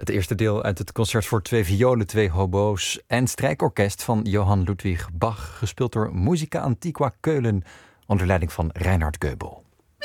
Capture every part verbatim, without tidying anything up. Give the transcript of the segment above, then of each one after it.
Het eerste deel uit het concert voor twee violen, twee hobo's en strijkorkest van Johann Ludwig Bach, gespeeld door Musica Antiqua Keulen onder leiding van Reinhard Goebel.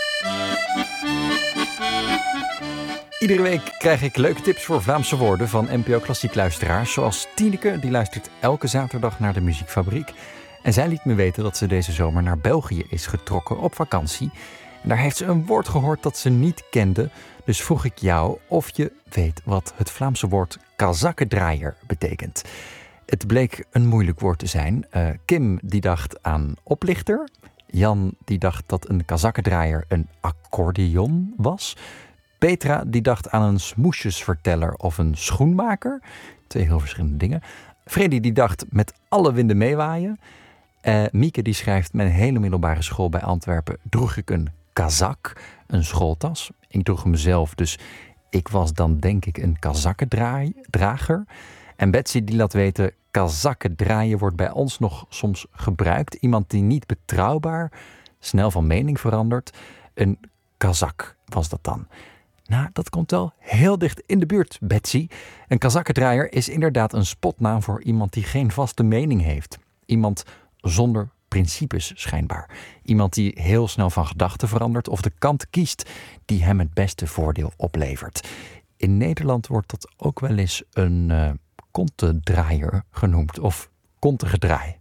Iedere week krijg ik leuke tips voor Vlaamse woorden van N P O Klassiek luisteraars, zoals Tineke, die luistert elke zaterdag naar de Muziekfabriek. En zij liet me weten dat ze deze zomer naar België is getrokken op vakantie. En daar heeft ze een woord gehoord dat ze niet kende. Dus vroeg ik jou of je weet wat het Vlaamse woord kazakkendraaier betekent. Het bleek een moeilijk woord te zijn. Uh, Kim die dacht aan oplichter. Jan die dacht dat een kazakkendraaier een accordeon was. Petra die dacht aan een smoesjesverteller of een schoenmaker. Twee heel verschillende dingen. Freddy die dacht met alle winden meewaaien. Uh, Mieke die schrijft: mijn hele middelbare school bij Antwerpen droeg ik een kazak, een schooltas. Ik droeg hem zelf, dus ik was dan denk ik een kazakkendrager. En Betsy die laat weten: kazakkendraaien wordt bij ons nog soms gebruikt. Iemand die niet betrouwbaar, snel van mening verandert. Een kazak was dat dan. Nou, dat komt wel heel dicht in de buurt, Betsy. Een kazakkendraaier is inderdaad een spotnaam voor iemand die geen vaste mening heeft. Iemand zonder principes schijnbaar. Iemand die heel snel van gedachten verandert of de kant kiest die hem het beste voordeel oplevert. In Nederland wordt dat ook wel eens een uh, kontendraaier genoemd of kontengedraai.